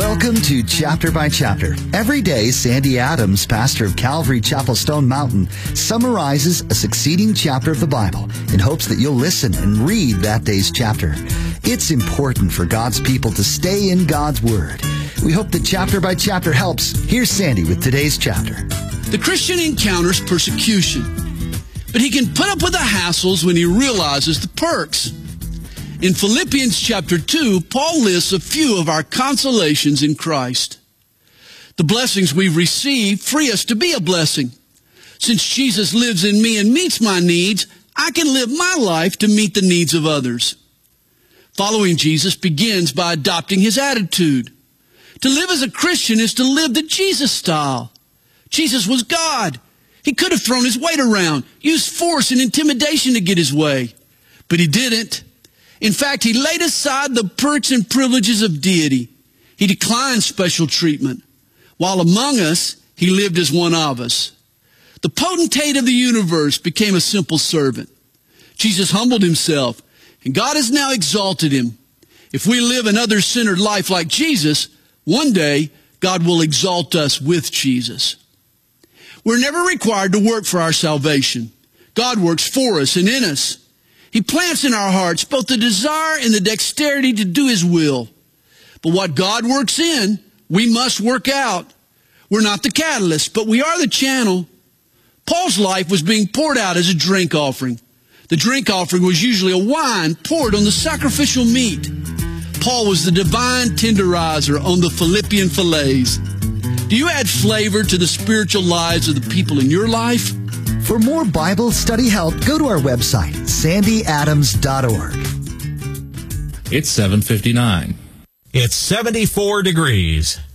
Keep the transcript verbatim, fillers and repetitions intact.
Welcome to Chapter by Chapter. Every day, Sandy Adams, pastor of Calvary Chapel Stone Mountain, summarizes a succeeding chapter of the Bible in hopes that you'll listen and read that day's chapter. It's important for God's people to stay in God's Word. We hope that Chapter by Chapter helps. Here's Sandy with today's chapter. The Christian encounters persecution, but he can put up with the hassles when he realizes the perks. In Philippians chapter two, Paul lists a few of our consolations in Christ. The blessings we've received free us to be a blessing. Since Jesus lives in me and meets my needs, I can live my life to meet the needs of others. Following Jesus begins by adopting his attitude. To live as a Christian is to live the Jesus style. Jesus was God. He could have thrown his weight around, used force and intimidation to get his way, but he didn't. In fact, he laid aside the perks and privileges of deity. He declined special treatment. While among us, he lived as one of us. The potentate of the universe became a simple servant. Jesus humbled himself, and God has now exalted him. If we live an other-centered life like Jesus, one day God will exalt us with Jesus. We're never required to work for our salvation. God works for us and in us. He plants in our hearts both the desire and the dexterity to do his will. But what God works in, we must work out. We're not the catalyst, but we are the channel. Paul's life was being poured out as a drink offering. The drink offering was usually a wine poured on the sacrificial meat. Paul was the divine tenderizer on the Philippian fillets. Do you add flavor to the spiritual lives of the people in your life? For more Bible study help, go to our website, sandy adams dot org. It's seven fifty-nine. It's seventy-four degrees.